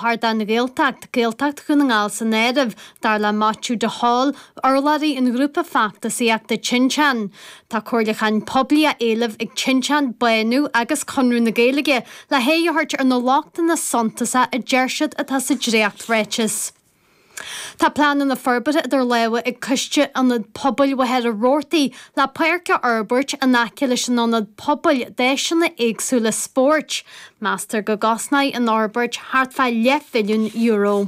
hardan Gaeltacht chun ngáil san éireamh dar le Matthew de Hall orlaí in grúpa factas íachta Chinchan. Tá cuirlachan poblia éileh ag Chinchan Bainú agus conrú na Gaeilge le héhart ar na láchta na Santasa a deirsead atá sa dréacht réitis. Tá planan na forbata idir lewa ag cuiste an na pobl wahead a rórtaí le pairce arbert a naci leis an na pobl déisian na éagsúla sport. Master go gasnaid an arbert hartfa €10 million.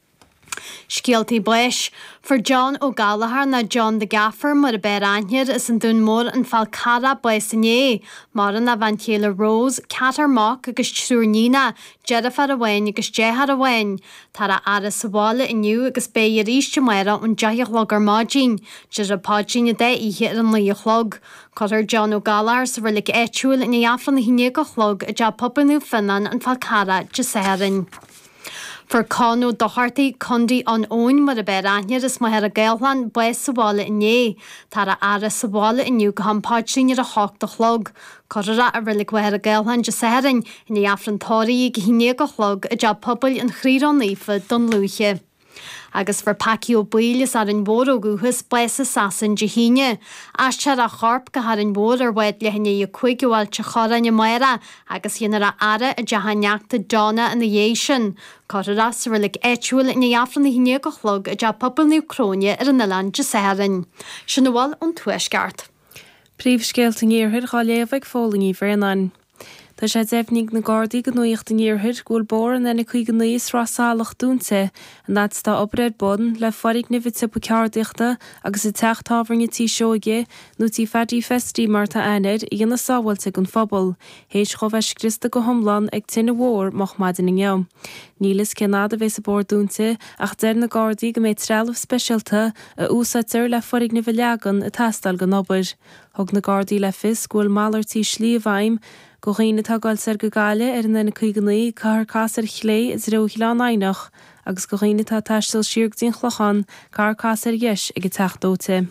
Scialtaí buis for John O'Gallagher na John the Gaffer mar a bear anhiad is an dún mór an falcara buisané, mar an na Vantiela Rose, Catar Mock agus Trúrnína, Jedafar a Wain agus Jehar a Wain. Tara ara savála iniu agus béir ríiste maira an jaiachlog ar mágin, jir a págin a dé ihe ar an líachlog. Cotar John O'Gallagher sa rilig éitiúil in iafan na hinig a chlog a ja popanú finnan an falcara Jaserin. For Cano do Harty Condi on own mar a bear anhiad is maher a Gaelhan bues savála iné. Tara ara savála iniu go hampáidsin ar a hocht a chlog. Corra a rilig weher a Gaelhan Jaserin in iafran tóri ag hinig a chlog a ja pobl an chríron lífa don lúche. Agus for Pacio Builis ar an bór o gúhus bues a sasan jihine. Ascher a charp go har an bór ar wed le hynny i cuigwal chachara ni maira agus hynna a ara a jahanneachta Donna in the Yation. Corra sa rilig etuil in iafran na hinig a chlog a ja pobl niw crónia ar an nalan Jaserin. Sinnawal an tuesgart. Príomhscéalta níorthir gá léamhaigh fóling í bhréanan. Tá sé defnig na Gardaí go nuocht an níorthir gúil bór an ina chuig níos rásálacht dúnta an dat tá obreid bodin le forig na bhite po ceardiachta agus i techt tábharne tí seoige nó tí fedí festí marta anid i gana sáhailte gon phobal. Héis chomheis Christa go thomlan ag tinna mhór moch maidin in gheom. Nílas cinnáda bheits a bór dúnta ach der na Gardaí go méid trealamh speisialta a úsáitir le forig na bhleagan a testal go nobair. Thug na Gardaí le fis gúil málartí slíomhaim go chéine tágáil ser go gáile ar an ina chuiganaí car cásar chlé is roichilán ainach agus go chéine tá taistil siúg dín chlochan car cásar yes ag techtdóte.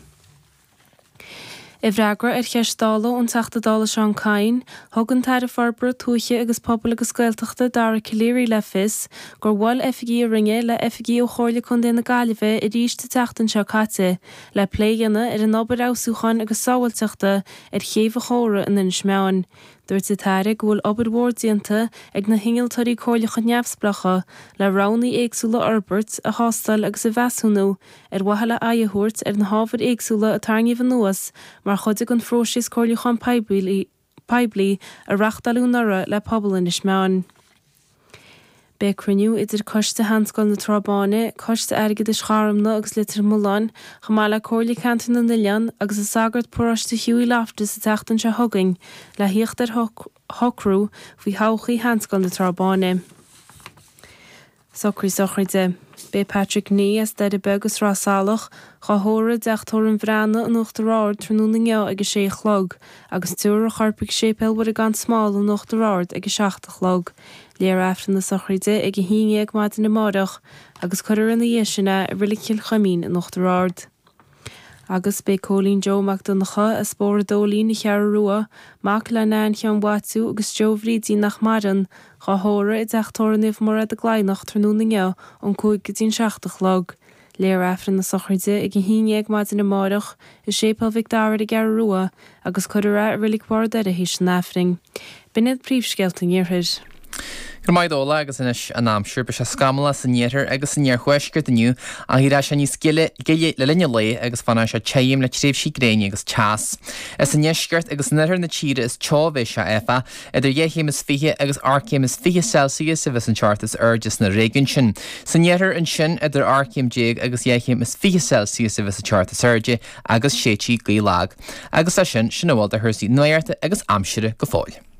I bhreagra ar cheistála an teachtadála seán cain, thugann tar a farbra túiche agus pobl agus scailteachta dar a ciléirí le fis, gur bhil FG ringe le FG ó chóirla chun déna galibhe i ríiste teachtan seo caite, le pléigeanna ar an obair ásúchan agus sáhailteachta ar chéomh chóra in smeáin. Dúirt sa taire gúil obair mhórdíanta ag na hingealtarí cóirlacha neamhsplacha le ránaí éagsúla Albert a hástal agus a bheasúnú ar wahala aiathúirt ar na hábhar éagsúla a tarníomh nuas mar chudig an frósis cóirlachan peibli a reachtalú nara le pobl in smeáin. Be cruniú idir coiste hanscoil na trabáine, coiste airgid is charmna agus litir mulán, chamála cóirla cantan na nilian agus a sagart porasta hiúi lafta sa teachtan se thugaing, le hiocht ar hocrú faoi háchaí hanscoil na trabáine. Socrí sochraide. Be Patrick ní as dead a begus rásáalach, chahóra deachtóir an bhreanna an uchtarráid trúna ngeo ag sé chlog, agus túra charpaigh sé pelbar a gan smáil an uchtarráid ag 7 chlog. Léar afran na sochraide ag híine ag maid na mádach, agus chuir in na dhéisina a rilicil chamín an uchtarráid. Agus be Colleen Joe McDonacha a spór dólín na chear rua, mac le nán chean watú agus Joe Vrídí nach maran, chahóra i deachtóirníomh mar a gláinach trúna ngeo an 7 log. Léar afran na sochraide ag híine ag maid na mádach is sépal Victoria a gar rua agus chuir a rilik bar de a hís náfring. Binned príomhscéalta níorthir. Gur maid óla agus inis an amsúr be se scamala san níorthir agus san níor chuisgur daniu a hírá se níos gile le linne le agus fanna se téim le tréimh sí gréine agus teas. Is san níosgurt agus nithir na tíre is teábhéh se efa idir dhéchéim is fiche agus arcéim is 5 Celsius a bheits an chartas urgus na réigean sin. San níorthir an sin idir arcéim déag agus dhéchéim is 5 Celsius a bheits an chartas urge agus sétí gaolag. Agus a sin bhil a thusaí nuirta agus amsúre go fáil.